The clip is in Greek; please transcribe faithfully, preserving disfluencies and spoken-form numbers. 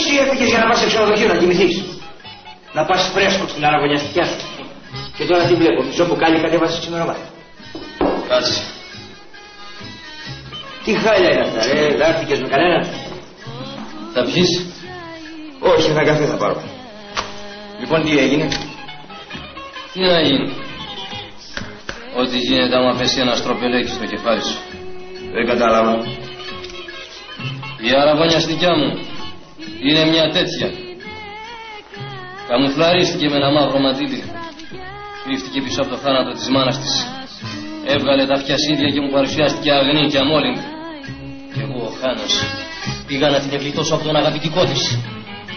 εσύ έφυγες για να πας σε ξενοδοχείο να κοιμηθείς. Να πας φρέσκο στην αραβωνιαστικιά σου. Και τώρα τι βλέπω, μισό μπουκάλι κατέβασε ξημερώματα. Κάτσε. Τι χάλια είναι αυτά, ρε, δάχτηκες με κανέναν. Θα πιείς? Όχι, ένα καφέ θα πάρω. Λοιπόν, τι έγινε? Τι να γίνει? Ό,τι γίνεται άμα πέσει ένα στροπελέκι στο κεφάλι σου. Δεν κατάλαβα. Η αραβωνιαστικιά μου είναι μια τέτοια. Καμουφλαρίστηκε με ένα μαύρο μαντίλι. Κρύφτηκε πίσω από το θάνατο της μάνας της. Έβγαλε τα αυτιασίδια και μου παρουσιάστηκε αγνή και αμόλυντη. Και εγώ ο Χάνος πήγα να την ευλητώσω από τον αγαπητικό της.